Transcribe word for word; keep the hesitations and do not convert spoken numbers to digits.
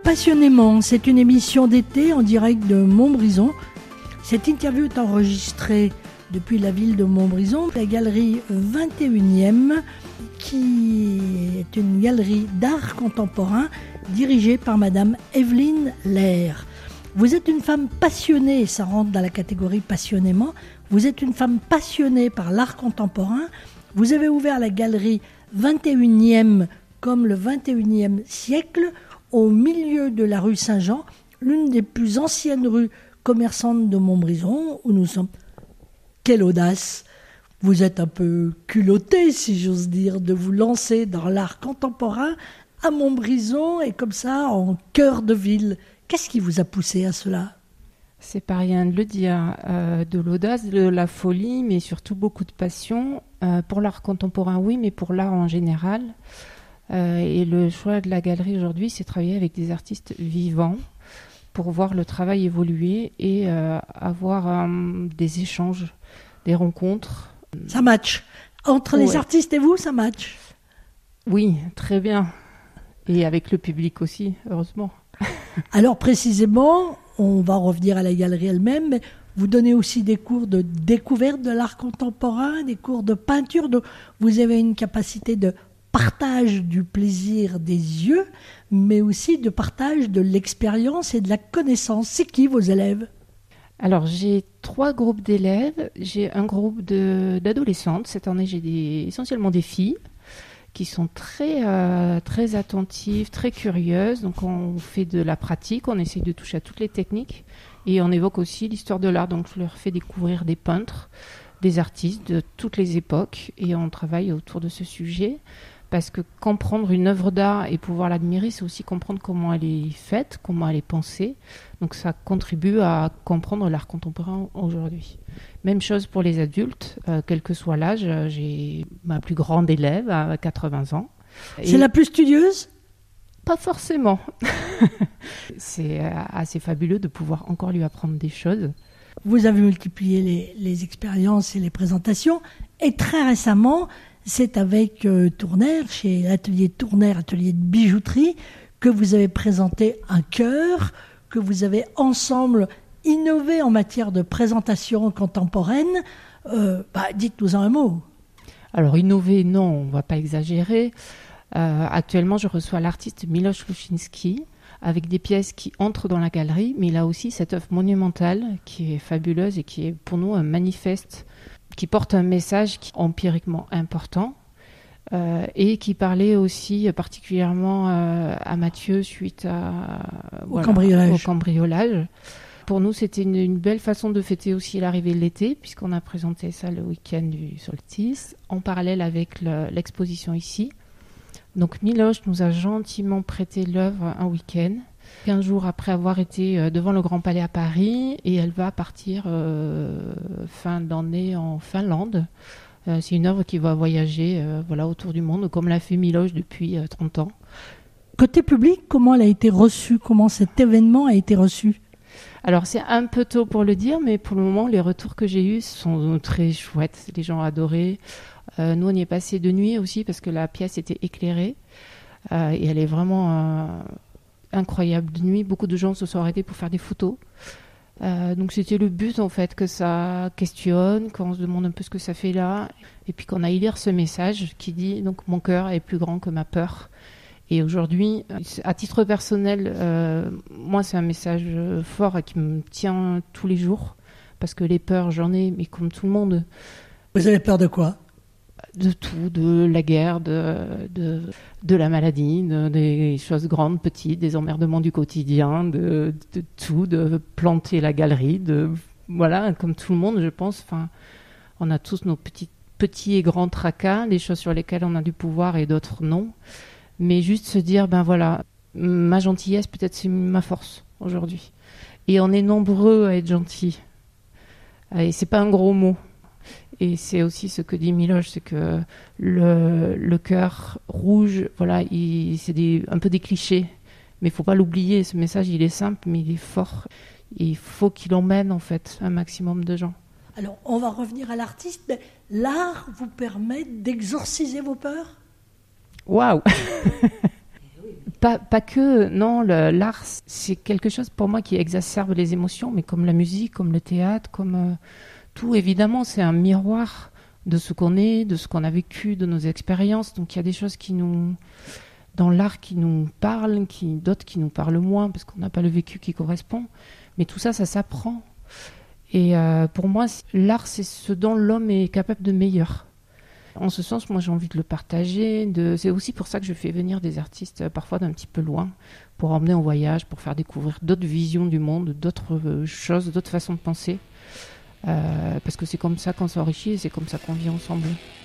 Passionnément, c'est une émission d'été en direct de Montbrison. Cette interview est enregistrée depuis la ville de Montbrison, la galerie vingt et unième, qui est une galerie d'art contemporain dirigée par Madame Evelyne Lair. Vous êtes une femme passionnée, ça rentre dans la catégorie passionnément, vous êtes une femme passionnée par l'art contemporain. Vous avez ouvert la galerie vingt et unième comme le vingt et unième siècle, au milieu de la rue Saint-Jean, l'une des plus anciennes rues commerçantes de Montbrison, où nous sommes. Quelle audace! Vous êtes un peu culotté, si j'ose dire, de vous lancer dans l'art contemporain à Montbrison et comme ça, en cœur de ville. Qu'est-ce qui vous a poussé à cela? C'est pas rien de le dire. Euh, de l'audace, de la folie, mais surtout beaucoup de passion. Euh, pour l'art contemporain, oui, mais pour l'art en général. Euh, et le choix de la galerie aujourd'hui, c'est travailler avec des artistes vivants pour voir le travail évoluer et euh, avoir euh, des échanges, des rencontres. Ça match. Entre ouais. les artistes et vous, ça match. Oui, très bien. Et avec le public aussi, heureusement. Alors précisément, on va revenir à la galerie elle-même, mais vous donnez aussi des cours de découverte de l'art contemporain, des cours de peinture. Donc vous avez une capacité de partage du plaisir des yeux, mais aussi de partage de l'expérience et de la connaissance. C'est qui vos élèves? Alors, j'ai trois groupes d'élèves. J'ai un groupe de, d'adolescentes. Cette année, j'ai des, essentiellement des filles qui sont très, euh, très attentives, très curieuses. Donc, on fait de la pratique, on essaye de toucher à toutes les techniques et on évoque aussi l'histoire de l'art. Donc, je leur fais découvrir des peintres, des artistes de toutes les époques et on travaille autour de ce sujet. Parce que comprendre une œuvre d'art et pouvoir l'admirer, c'est aussi comprendre comment elle est faite, comment elle est pensée. Donc ça contribue à comprendre l'art contemporain aujourd'hui. Même chose pour les adultes, euh, quel que soit l'âge. J'ai ma plus grande élève à quatre-vingts ans. C'est la plus studieuse ? Pas forcément. C'est assez fabuleux de pouvoir encore lui apprendre des choses. Vous avez multiplié les, les expériences et les présentations. Et très récemment, c'est avec euh, Tournaire, chez l'atelier Tournaire, atelier de bijouterie, que vous avez présenté un chœur, que vous avez ensemble innové en matière de présentation contemporaine. Euh, bah, dites-nous en un mot. Alors, innover, non, on ne va pas exagérer. Euh, actuellement, je reçois l'artiste Miloš Lušinski avec des pièces qui entrent dans la galerie, mais il a aussi cette œuvre monumentale qui est fabuleuse et qui est pour nous un manifeste qui porte un message qui est empiriquement important euh, et qui parlait aussi particulièrement euh, à Mathieu suite à, au, voilà, cambriolage. au cambriolage. Pour nous, c'était une, une belle façon de fêter aussi l'arrivée de l'été, puisqu'on a présenté ça le week-end du solstice, en parallèle avec le, l'exposition ici. Donc Miloš nous a gentiment prêté l'œuvre un week-end, quinze jours après avoir été devant le Grand Palais à Paris, et elle va partir euh, fin d'année en Finlande. Euh, c'est une œuvre qui va voyager euh, voilà, autour du monde, comme l'a fait Miloš depuis euh, trente ans. Côté public, comment elle a été reçue? Comment cet événement a été reçu? Alors c'est un peu tôt pour le dire, mais pour le moment, les retours que j'ai eus sont très chouettes. Les gens ont adoré. Euh, nous, on y est passé de nuit aussi parce que la pièce était éclairée euh, et elle est vraiment euh, incroyable de nuit. Beaucoup de gens se sont arrêtés pour faire des photos. Euh, donc c'était le but en fait, que ça questionne, qu'on se demande un peu ce que ça fait là, et puis qu'on aille lire ce message qui dit donc mon cœur est plus grand que ma peur. Et aujourd'hui, à titre personnel, euh, moi c'est un message fort qui me tient tous les jours parce que les peurs j'en ai, mais comme tout le monde. Vous avez peur de quoi? De tout, de la guerre, de, de, de la maladie, de, des choses grandes, petites, des emmerdements du quotidien, de, de tout, de planter la galerie, de voilà, comme tout le monde, je pense. Enfin, on a tous nos petits, petits et grands tracas, des choses sur lesquelles on a du pouvoir et d'autres non. Mais juste se dire, ben voilà, ma gentillesse, peut-être c'est ma force aujourd'hui. Et on est nombreux à être gentils. Et c'est pas un gros mot. Et c'est aussi ce que dit Miloš, c'est que le, le cœur rouge, voilà, il, c'est des, un peu des clichés. Mais il ne faut pas l'oublier, ce message, il est simple, mais il est fort. Et il faut qu'il emmène, en fait, un maximum de gens. Alors, on va revenir à l'artiste, mais l'art vous permet d'exorciser vos peurs? Waouh! pas, pas que, non, le, l'art, c'est quelque chose pour moi qui exacerbe les émotions, mais comme la musique, comme le théâtre, comme euh, tout, évidemment, c'est un miroir de ce qu'on est, de ce qu'on a vécu, de nos expériences. Donc il y a des choses qui nous, dans l'art qui nous parlent, qui, d'autres qui nous parlent moins, parce qu'on n'a pas le vécu qui correspond. Mais tout ça, ça s'apprend. Et euh, pour moi, l'art, c'est ce dont l'homme est capable de meilleur. En ce sens, moi, j'ai envie de le partager. De... C'est aussi pour ça que je fais venir des artistes, euh, parfois d'un petit peu loin, pour emmener en voyage, pour faire découvrir d'autres visions du monde, d'autres euh, choses, d'autres façons de penser. Euh, parce que c'est comme ça qu'on s'enrichit et c'est comme ça qu'on vit ensemble.